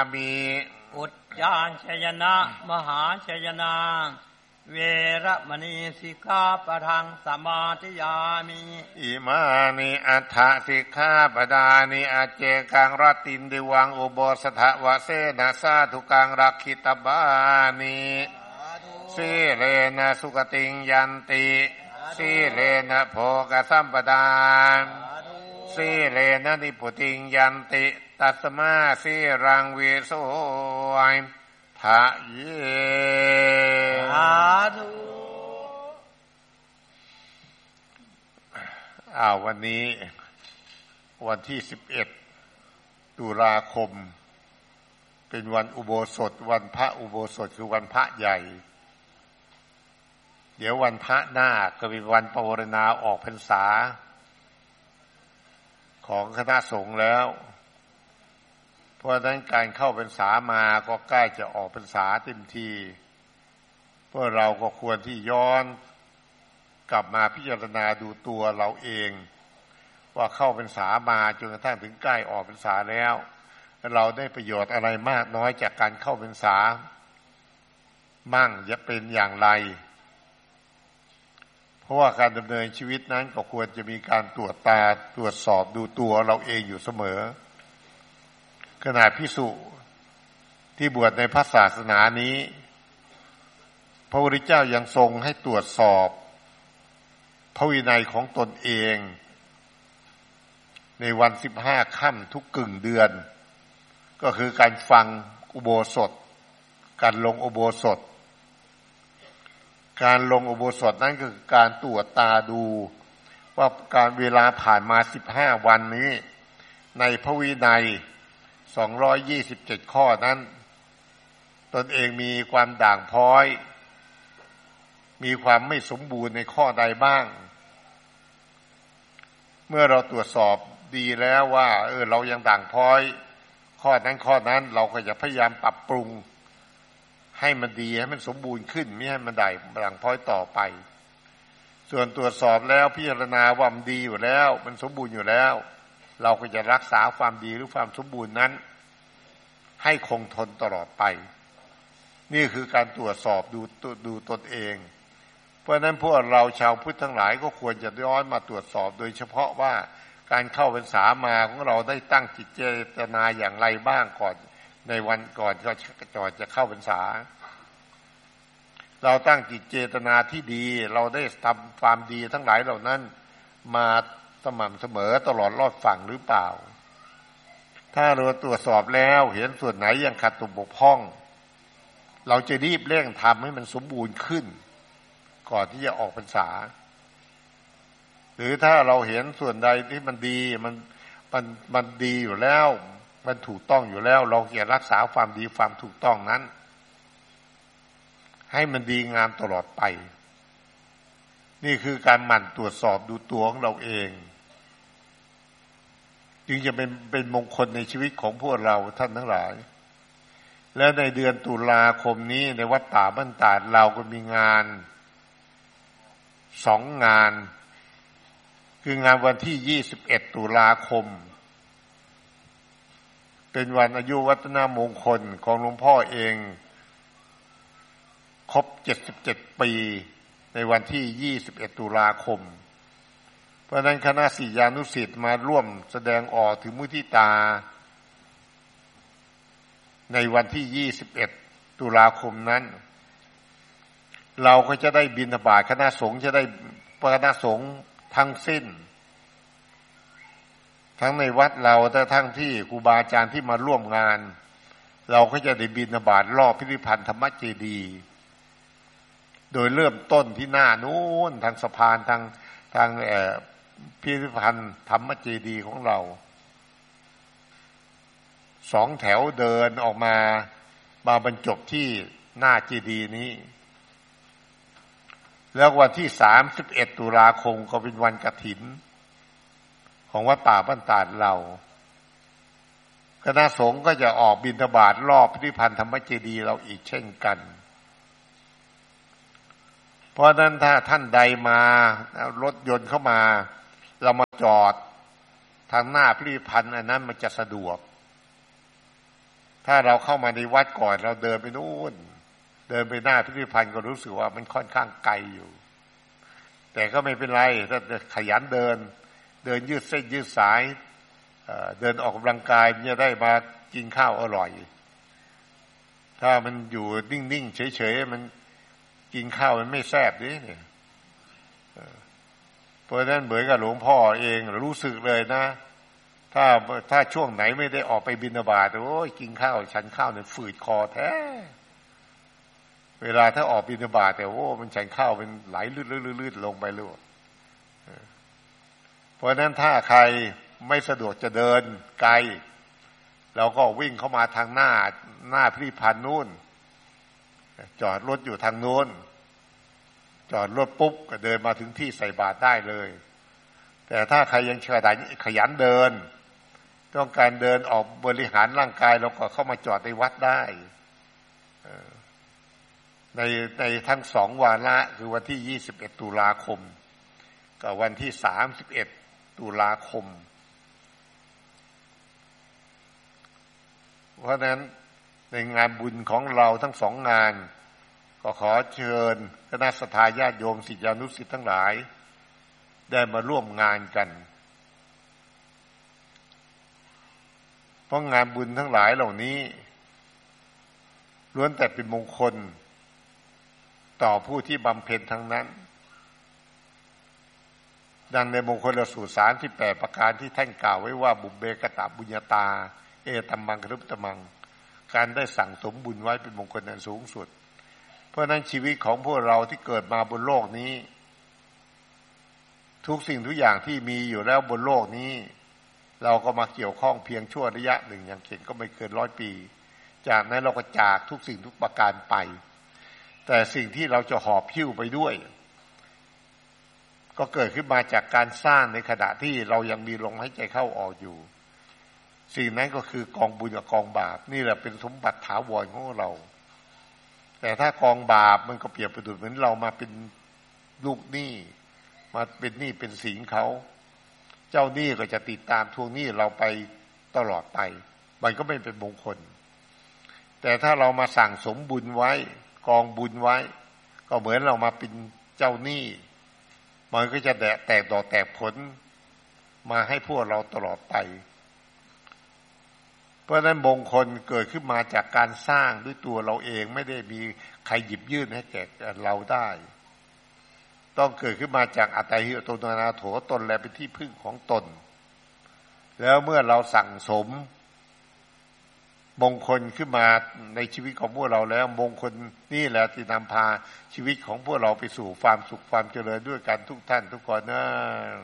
มีอุจจาชยนะมหาชยนาเวรมณีสิกขาปะทังสมาธิยามิอิมานิอัฏฐสิกขาปดานิอาเจกังรัตตินดิวังอุโบสถวะเสนะสาธุกังรักขิตบานิสีเลนะสุขติงยันติสีเลนะโภคสัมปทานสีเลนะนิพุติงยันติตัสมาสีรังวิโสยทะเยสาธุวันนี้วันที่11ตุลาคมเป็นวันอุโบสถวันพระอุโบสถคือวันพระใหญ่เดี๋ยววันพระหน้าก็เป็นวันปวารณาออกพรรษาของคณะสงฆ์แล้วเพราะฉะนั้นการเข้าพรรษามาก็ใกล้จะออกพรรษาเต็มทีพวกเราก็ควรที่ย้อนกลับมาพิจารณาดูตัวเราเองว่าเข้าพรรษามาจนกระทั่งถึงใกล้ออกพรรษาแล้วเราได้ประโยชน์อะไรมากน้อยจากการเข้าพรรษามั่งจะเป็นอย่างไรเพราะว่าการดำเนินชีวิตนั้นก็ควรจะมีการตรวจสอบดูตัวเราเองอยู่เสมอขณะภิกษุที่บวชในพระศาสนานี้พระพุทธเจ้ายังทรงให้ตรวจสอบพระวินัยของตนเองในวัน15ค่ำทุกกึ่งเดือนก็คือการฟังอุโบสถการลงอุโบสถการลงอุโบสถนั้นก็คือการตรวจตาดูว่าการเวลาผ่านมา15วันนี้ในพระวินัย227ข้อนั้นตนเองมีความด่างพร้อยมีความไม่สมบูรณ์ในข้อใดบ้างเมื่อเราตรวจสอบดีแล้วว่าเรายังด่างพร้อยข้อนั้นเราก็จะพยายามปรับปรุงให้มันดีให้มันสมบูรณ์ขึ้นไม่ให้มันด่างพร้อยต่อไปส่วนตรวจสอบแล้วพิจารณาว่ามันดีอยู่แล้วมันสมบูรณ์อยู่แล้วเราก็จะรักษาความดีหรือความสมบูรณ์นั้นให้คงทนตลอดไปนี่คือการตรวจสอบดูตนเองเพราะฉะนั้นพวกเราชาวพุทธทั้งหลายก็ควรจะย้อนมาตรวจสอบโดยเฉพาะว่าการเข้าพรรษามาของเราได้ตั้งจิตเจตนาอย่างไรบ้างก่อนในวันก่อนจะเข้าพรรษาเราตั้งจิตเจตนาที่ดีเราได้ทำความดีทั้งหลายเหล่านั้นมาสม่ำเสมอตลอดรอดฝั่งหรือเปล่าถ้าเราตรวจสอบแล้วเห็นส่วนไหนยังขัดตกบกพร่องเราจะรีบเร่งทำให้มันสมบูรณ์ขึ้นก่อนที่จะออกพรรษาหรือถ้าเราเห็นส่วนใดที่มันดีมันดีอยู่แล้วมันถูกต้องอยู่แล้วเราจะรักษาความดีความถูกต้องนั้นให้มันดีงามตลอดไปนี่คือการหมั่นตรวจสอบดูตัวของเราเองจึงจะเป็นมงคลในชีวิตของพวกเราท่านทั้งหลายและในเดือนตุลาคมนี้ในวัดป่าบ้านตาดเราก็มีงาน2 งานคืองานวันที่21ตุลาคมเป็นวันอายุวัฒนมงคลของหลวงพ่อเองครบ77 ปีในวันที่21ตุลาคมเพราะนั้นคณะศิษยานุศิษย์มาร่วมแสดงออกถึงมุทิตาในวันที่21ตุลาคมนั้นเราก็จะได้บิณฑบาตคณะสงฆ์จะได้คณะสงฆ์ทั้งสิ้นทั้งในวัดเราแต่ทั้งที่ครูบาอาจารย์ที่มาร่วมงานเราก็จะได้บิณฑบาตรอบพิพิธภัณฑ์ธรรมเจดีย์โดยเริ่มต้นที่หน้านู้นทางสะพานทางพิพิธภัณฑ์ธรรมเจดีย์ของเรา2 แถวเดินออกมาบรรจบที่หน้าเจดีย์นี้แล้ววันที่31ตุลาคมก็เป็นวันกฐินของวัดป่าบ้านตาดเราคณะสงฆ์ก็จะออกบิณฑบาตรอบพิพิธภัณฑ์ธรรมเจดีย์เราอีกเช่นกันเพราะนั้นถ้าท่านใดมารถยนต์เข้ามาเรามาจอดทางหน้าพิพิธภัณฑ์อันนั้นมันจะสะดวกถ้าเราเข้ามาในวัดก่อนเราเดินไปนู่นเดินไปหน้าพิพิธภัณฑ์ก็รู้สึกว่ามันค่อนข้างไกลอยู่แต่ก็ไม่เป็นไรถ้าขยันเดินยืดเส้นยืดสายเดินออกกำลังกายมันจะได้มากินข้าวอร่อยถ้ามันอยู่นิ่งๆเฉยๆมันกินข้าวมันไม่แซ่บดิเนี่ยเพราะฉะนั้นเหมือนกับหลวงพ่อเองรู้สึกเลยนะถ้าช่วงไหนไม่ได้ออกไปบิณฑบาตโอ้ยกินข้าวฉันข้าวเนี่ยฝืดคอแท้เวลาถ้าออกบิณฑบาตแต่โอ้มันฉันข้าวเป็นไหลลืดๆลงไปเลยเพราะฉะนั้นถ้าใครไม่สะดวกจะเดินไกลเราก็วิ่งเข้ามาทางหน้าพิพิธภัณฑ์นู่นจอดรถอยู่ทางนู้นจอดรถปุ๊บก็เดินมาถึงที่ใส่บาตรได้เลยแต่ถ้าใครยังขยันเดินต้องการเดินออกบริหารร่างกายเราก็เข้ามาจอดในวัดได้ในทั้ง2 วาระคือวันที่21 ตุลาคมกับวันที่31 ตุลาคมเพราะฉะนั้นในงานบุญของเราทั้ง2 งานก็ขอเชิญคณะสัตยาติโยมศิษยานุศิษย์ทั้งหลายได้มาร่วมงานกันเพราะงานบุญทั้งหลายเหล่านี้ล้วนแต่เป็นมงคลต่อผู้ที่บำเพ็ญทั้งนั้นดังในมงคลสูตร38 ประการที่ท่านกล่าวไว้ว่าบุพเพกตบุญญาตาเอตัมมังครุปตมังการได้สั่งสมบุญไว้เป็นมงคลอันสูงสุดเพราะนั้นชีวิตของพวกเราที่เกิดมาบนโลกนี้ทุกสิ่งทุกอย่างที่มีอยู่แล้วบนโลกนี้เราก็มาเกี่ยวข้องเพียงชั่วระยะหนึ่งอย่างเก่งก็ไม่เกิน100 ปีจากนั้นเราก็จากทุกสิ่งทุกประการไปแต่สิ่งที่เราจะหอบหิ้วไปด้วยก็เกิดขึ้นมาจากการสร้างในขณะที่เรายังมีลมหายใจเข้าออกอยู่สิ่งนั้นก็คือกองบุญกับกองบาปนี่แหละเป็นสมบัติถาวรของเราแต่ถ้ากองบาปมันก็เปรียบประดุจเหมือนเรามาเป็นลูกหนี้มาเป็นหนี้เป็นสินเขาเจ้าหนี้ก็จะติดตามทวงหนี้เราไปตลอดไปมันก็ไม่เป็นมงคลแต่ถ้าเรามาสั่งสมบุญไว้กองบุญไว้ก็เหมือนเรามาเป็นเจ้าหนี้มันก็จะแตกดอกแตกผลมาให้พวกเราตลอดไปเพราะฉะนั้นมงคลเกิดขึ้นมาจากการสร้างด้วยตัวเราเองไม่ได้มีใครหยิบยื่นให้แก่เราได้ต้องเกิดขึ้นมาจากอัตตาหิโตโนนาโถตนและเป็นที่พึ่งของตนแล้วเมื่อเราสั่งสมมงคลขึ้นมาในชีวิตของพวกเราแล้วมงคลนี่แหละที่นำพาชีวิตของพวกเราไปสู่ความสุขความเจริญด้วยกันทุกท่านทุกคนนะ